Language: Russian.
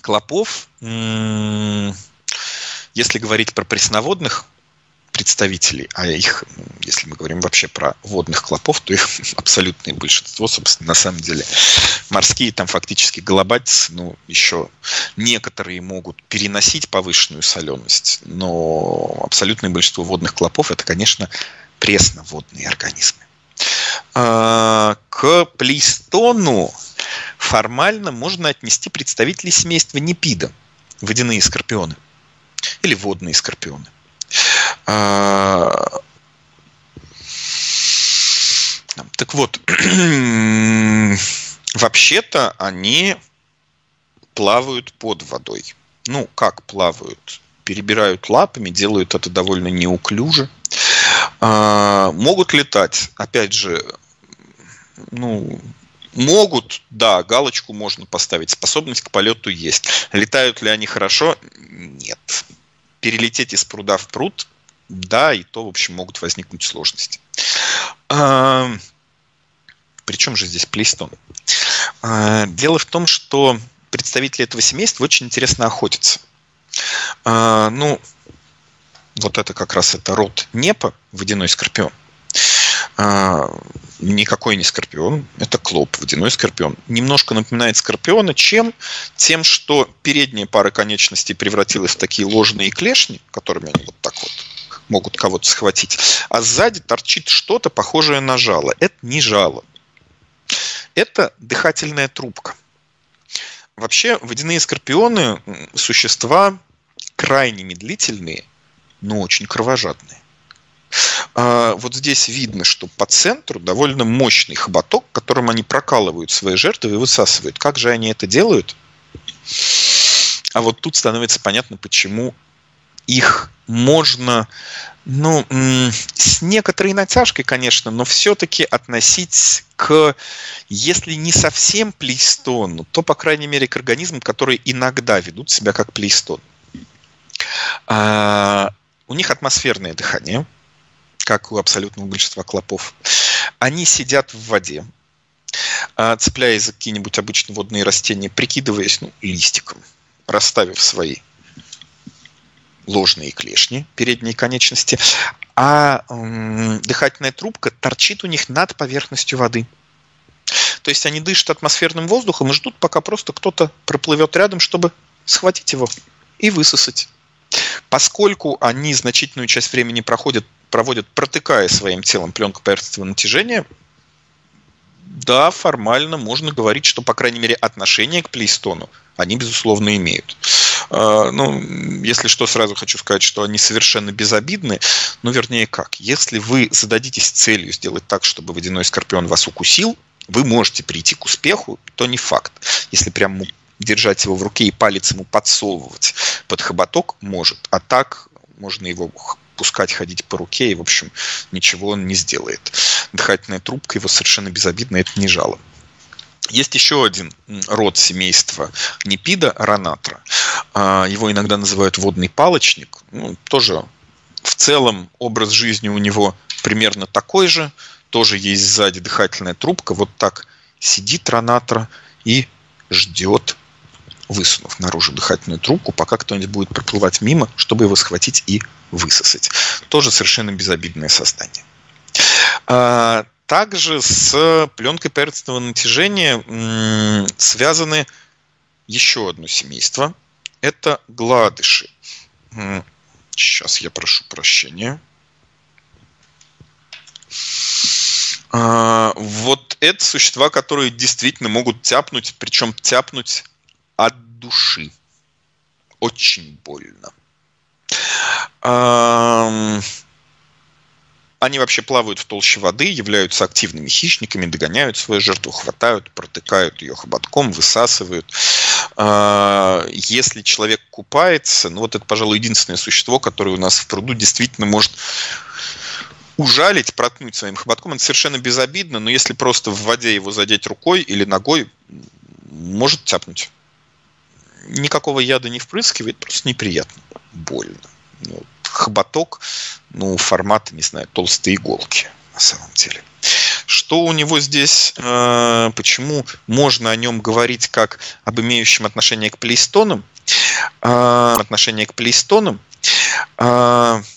клопов, если говорить про пресноводных представителей, а их, если мы говорим вообще про водных клопов, то их абсолютное большинство, собственно, на самом деле морские, там фактически голобатицы, еще некоторые могут переносить повышенную соленость, но абсолютное большинство водных клопов это, конечно, пресноводные организмы. К плейстону формально можно отнести представителей семейства Непида, водяные скорпионы или водные скорпионы. Так вот, вообще-то они плавают под водой. Как плавают? Перебирают лапами, делают это довольно неуклюже. Могут летать, опять же, могут, да, галочку можно поставить, способность к полету есть. Летают ли они хорошо? Нет. Перелететь из пруда в пруд, да, и то, в общем, могут возникнуть сложности. Причем же здесь плейстон? Дело в том, что представители этого семейства очень интересно охотятся. Вот это как раз это род Непа, водяной скорпион. Никакой не скорпион, это клоп, водяной скорпион. Немножко напоминает скорпиона, чем? Тем, что передняя пара конечностей превратилась в такие ложные клешни, которыми они вот так вот могут кого-то схватить, а сзади торчит что-то похожее на жало. Это не жало. Это дыхательная трубка. Вообще, водяные скорпионы – существа крайне медлительные, но очень кровожадные. Вот здесь видно, что по центру довольно мощный хоботок, которым они прокалывают свои жертвы и высасывают. Как же они это делают? А вот тут становится понятно, почему их можно, с некоторой натяжкой, конечно, но все-таки относить к, если не совсем плейстону, то, по крайней мере, к организмам, которые иногда ведут себя как плейстон. У них атмосферное дыхание, как у абсолютного большинства клопов. Они сидят в воде, цепляясь за какие-нибудь обычные водные растения, прикидываясь листиком, расставив свои ложные клешни, передние конечности, а дыхательная трубка торчит у них над поверхностью воды. То есть они дышат атмосферным воздухом и ждут, пока просто кто-то проплывет рядом, чтобы схватить его и высосать. Поскольку они значительную часть времени проводят, протыкая своим телом пленку поверхностного натяжения, да, формально можно говорить, что, по крайней мере, отношение к плейстону они, безусловно, имеют. Если что, сразу хочу сказать, что они совершенно безобидны. Вернее, как? Если вы зададитесь целью сделать так, чтобы водяной скорпион вас укусил, вы можете прийти к успеху, то не факт. Если прям держать его в руке и палец ему подсовывать под хоботок, может. А так можно его пускать ходить по руке, и, в общем, ничего он не сделает. Дыхательная трубка его совершенно безобидна, это не жало. Есть еще один род семейства Непида, Ранатра. Его иногда называют водный палочник. Тоже в целом образ жизни у него примерно такой же. Тоже есть сзади дыхательная трубка. Вот так сидит Ранатра и ждет, высунув наружу дыхательную трубку, пока кто-нибудь будет проплывать мимо, чтобы его схватить и высосать. Тоже совершенно безобидное создание. Также с пленкой поверхностного натяжения связаны еще одно семейство. Это гладыши. Сейчас я прошу прощения. Вот это существа, которые действительно могут тяпнуть, причем тяпнуть от души. Очень больно. Они вообще плавают в толще воды, являются активными хищниками, догоняют свою жертву, хватают, протыкают ее хоботком, высасывают. Если человек купается, это, пожалуй, единственное существо, которое у нас в пруду действительно может ужалить, проткнуть своим хоботком. Это совершенно безобидно, но если просто в воде его задеть рукой или ногой, может тяпнуть. Никакого яда не впрыскивает, просто неприятно, больно. Хоботок, формат, не знаю, толстой иголки, на самом деле. что у него здесь, почему можно о нем говорить как об имеющем отношение к плейстонам?